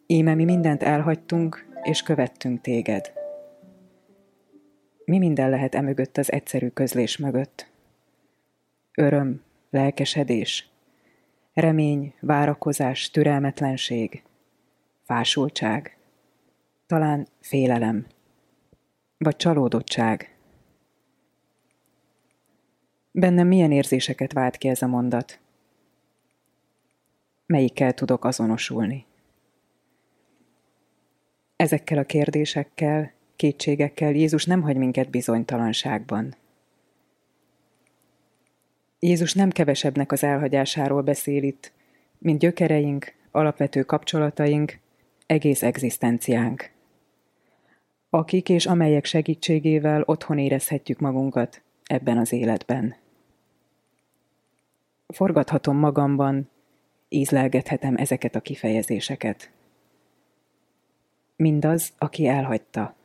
Íme mi mindent elhagytunk, és követtünk téged. Mi minden lehet emögött az egyszerű közlés mögött? Öröm, lelkesedés, remény, várakozás, türelmetlenség, fásultság, talán félelem, vagy csalódottság. Bennem milyen érzéseket vált ki ez a mondat? Melyikkel tudok azonosulni? Ezekkel a kérdésekkel, kétségekkel Jézus nem hagy minket bizonytalanságban. Jézus nem kevesebbnek az elhagyásáról beszél itt, mint gyökereink, alapvető kapcsolataink, egész egzisztenciánk. Akik és amelyek segítségével otthon érezhetjük magunkat ebben az életben. Forgathatom magamban, ízlelgethetem ezeket a kifejezéseket. Mindaz, aki elhagyta.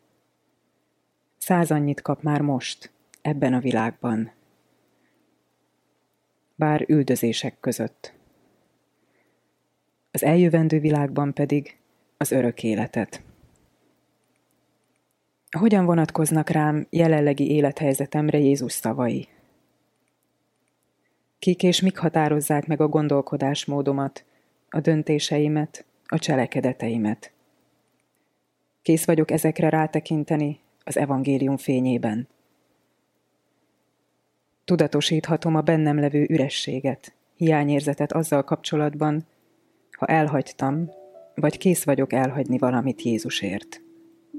100 annyit kap már most, ebben a világban. Bár üldözések között. Az eljövendő világban pedig az örök életet. Hogyan vonatkoznak rám jelenlegi élethelyzetemre Jézus szavai? Kik és mik határozzák meg a gondolkodásmódomat, a döntéseimet, a cselekedeteimet? Kész vagyok ezekre rátekinteni az evangélium fényében. Tudatosíthatom a bennem levő ürességet, hiányérzetet azzal kapcsolatban, ha elhagytam, vagy kész vagyok elhagyni valamit Jézusért.